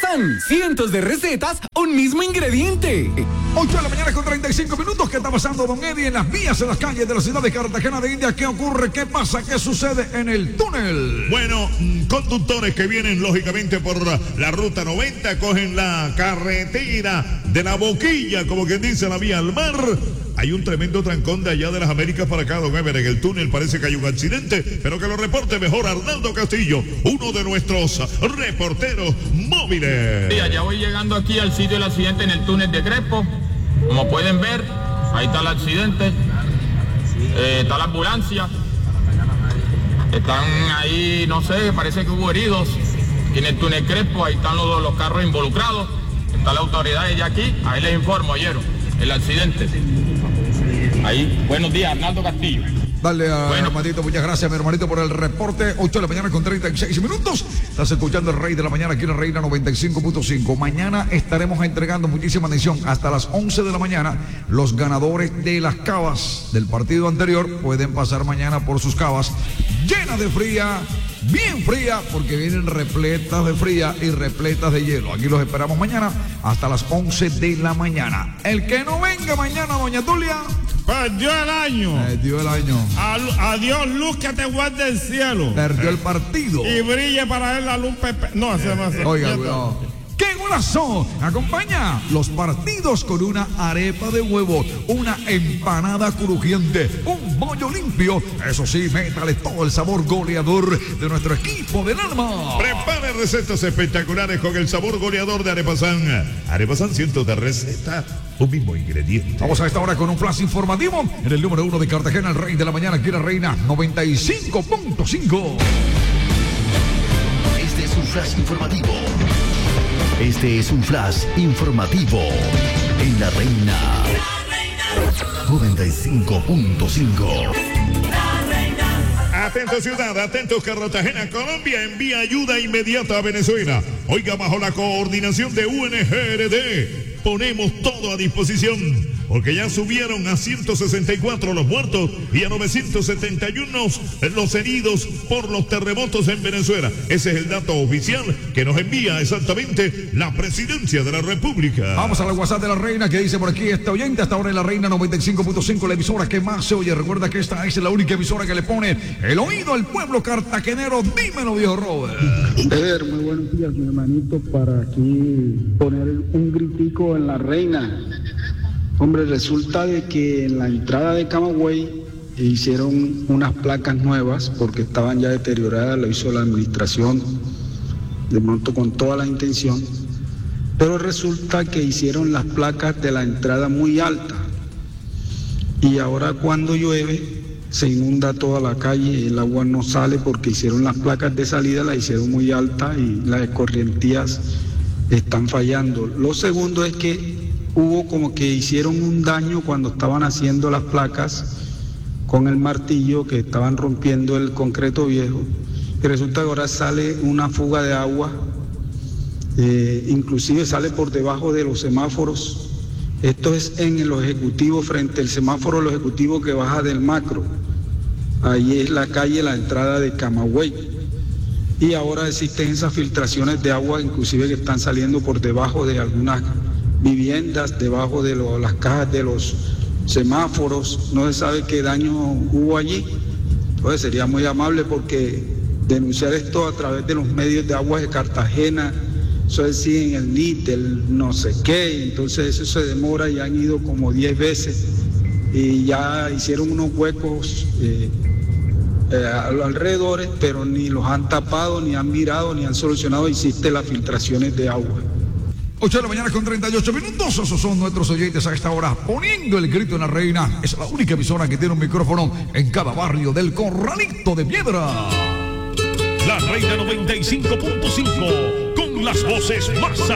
pasan cientos de recetas, un mismo ingrediente. 8 de la mañana con 35 minutos. ¿Qué está pasando, don Eddie, en las vías, en las calles de la ciudad de Cartagena de Indias? ¿Qué ocurre? ¿Qué pasa? ¿Qué sucede en el túnel? Bueno, conductores que vienen lógicamente por la ruta 90 cogen la carretera de la Boquilla, como quien dice, la vía al mar. Hay un tremendo trancón de allá de las Américas para acá, don Ever. En el túnel parece que hay un accidente, pero que lo reporte mejor Arnaldo Castillo, uno de nuestros reporteros móviles. Sí, ya voy llegando aquí al sitio del accidente en el túnel de Crespo. Como pueden ver, ahí está el accidente, está la ambulancia, están ahí, no sé, parece que hubo heridos aquí en el túnel Crespo, ahí están los carros involucrados, está la autoridad ya aquí, ahí les informo ayer el accidente. Ahí, buenos días, Arnaldo Castillo. Dale a hermanito, muchas gracias, mi hermanito, por el reporte. 8 de la mañana con 36 minutos. Estás escuchando el Rey de la Mañana aquí en la Reina 95.5. Mañana estaremos entregando, muchísima atención, hasta las 11 de la mañana. Los ganadores de las cavas del partido anterior pueden pasar mañana por sus cavas llenas de fría, bien fría, porque vienen repletas de fría y repletas de hielo. Aquí los esperamos mañana hasta las 11 de la mañana. El que no venga mañana, doña Tulia, perdió el año. perdió el año. Adiós, luz que te guarde el cielo. Perdió el partido. Y brille para él la luz. No, ese no hace. Oiga, cuidado. ¡Qué golazo! Acompaña los partidos con una arepa de huevo, una empanada crujiente, un bollo limpio. Eso sí, métale todo el sabor goleador de nuestro equipo del alma. Prepare recetas espectaculares con el sabor goleador de Arepasán. Arepasán, cientos de recetas, un mismo ingrediente. Vamos a esta hora con un flash informativo en el número 1 de Cartagena, el Rey de la Mañana, aquí en la Reina 95.5. Este es un flash informativo. Este es un flash informativo en la Reina 95.5. Atento ciudad, atentos Cartagena, Colombia envía ayuda inmediata a Venezuela. Oiga, bajo la coordinación de UNGRD, ponemos todo a disposición, porque ya subieron a 164 los muertos y a 971 los heridos por los terremotos en Venezuela. Ese es el dato oficial que nos envía exactamente la Presidencia de la República. Vamos a la WhatsApp de la Reina, que dice por aquí este oyente, hasta ahora en la Reina 95.5, la emisora que más se oye. Recuerda que esta es la única emisora que le pone el oído al pueblo cartagenero. Dímelo, viejo Robert. Muy buenos días, mi hermanito, para aquí poner un gritico en la Reina. Hombre, resulta de que en la entrada de Camagüey hicieron unas placas nuevas porque estaban ya deterioradas, lo hizo la administración de monto con toda la intención, pero resulta que hicieron las placas de la entrada muy alta y ahora cuando llueve se inunda toda la calle, el agua no sale porque hicieron las placas de salida, las hicieron muy altas y las escorrentías están fallando. Lo segundo es que hubo como que hicieron un daño cuando estaban haciendo las placas con el martillo, que estaban rompiendo el concreto viejo, y resulta que ahora sale una fuga de agua, inclusive sale por debajo de los semáforos. Esto es en los ejecutivos, frente al semáforo los ejecutivos que baja del Macro. Ahí es la calle, la entrada de Camagüey. Y ahora existen esas filtraciones de agua, inclusive que están saliendo por debajo de algunas viviendas, debajo de las cajas de los semáforos. No se sabe qué daño hubo allí. Entonces sería muy amable porque denunciar esto a través de los medios de aguas de Cartagena, eso es sí, en el NIT, el no sé qué, entonces eso se demora, ya han ido como 10 veces y ya hicieron unos huecos a los alrededores, pero ni los han tapado, ni han mirado, ni han solucionado, existen las filtraciones de agua. 8 de la mañana con 38 minutos, esos son nuestros oyentes a esta hora, poniendo el grito en la Reina. Es la única emisora que tiene un micrófono en cada barrio del Corralito de Piedra. La Reina 95.5, con las voces más